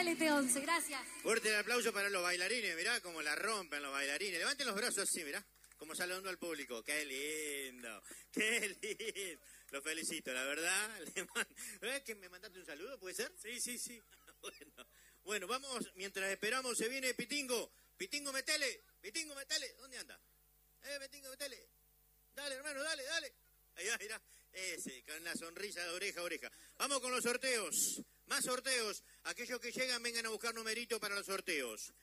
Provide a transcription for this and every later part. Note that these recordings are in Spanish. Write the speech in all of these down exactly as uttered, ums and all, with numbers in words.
L T once. Gracias. Fuerte el aplauso para los bailarines, mirá cómo la rompen los bailarines. Levanten los brazos así, mirá, como saludando al público. ¡Qué lindo! ¡Qué lindo! Los felicito, la verdad. ¿Verdad que me mandaste un saludo, puede ser? Sí, sí, sí. Bueno, bueno, vamos, mientras esperamos se viene Pitingo. Pitingo, metele, Pitingo, metele. ¿Dónde anda? Eh, Pitingo, metele. Dale, hermano, dale, dale. Ahí va, mirá. Ese, con la sonrisa de oreja a oreja. Vamos con los sorteos. Más sorteos. Aquellos que llegan, vengan a buscar numerito para los sorteos.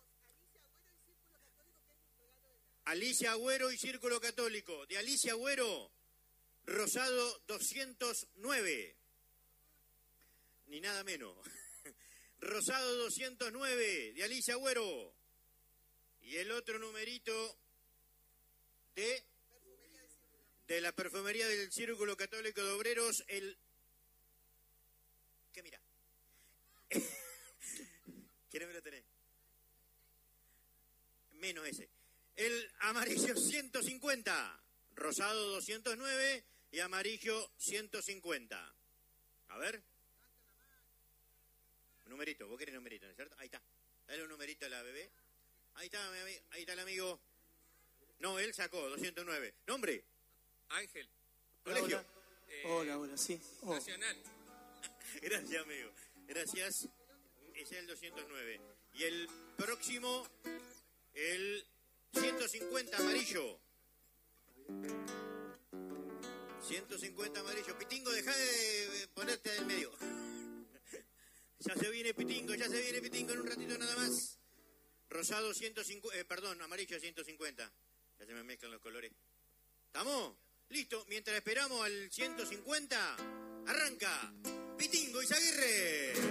Alicia Agüero y Círculo Católico. De Alicia Agüero, Rosado doscientos nueve. Ni nada menos. Rosado doscientos nueve, de Alicia Agüero. Y el otro numerito de... de la perfumería del Círculo Católico de Obreros, el... ¿Qué mira? ¿Qué número tenés? Menos ese. El amarillo ciento cincuenta, rosado doscientos nueve y amarillo ciento cincuenta. A ver. Un numerito, vos querés numerito, ¿no es cierto? Ahí está. Dale un numerito a la bebé. Ahí está, ahí está el amigo. No, él sacó doscientos nueve. ¿Nombre? Ángel. Colegio. Hola, eh, hola, hola, sí. Oh. Nacional. Gracias, amigo. Gracias. Ese es el doscientos nueve. Y el próximo, el ciento cincuenta amarillo. ciento cincuenta amarillo. Pitingo, deja de ponerte del medio. Ya se viene Pitingo, ya se viene Pitingo en un ratito nada más. Rosado ciento cincuenta, eh, perdón, amarillo ciento cincuenta. Ya se me mezclan los colores. ¿Estamos? Listo, mientras esperamos al ciento cincuenta, arranca Pitingo Izaguirre.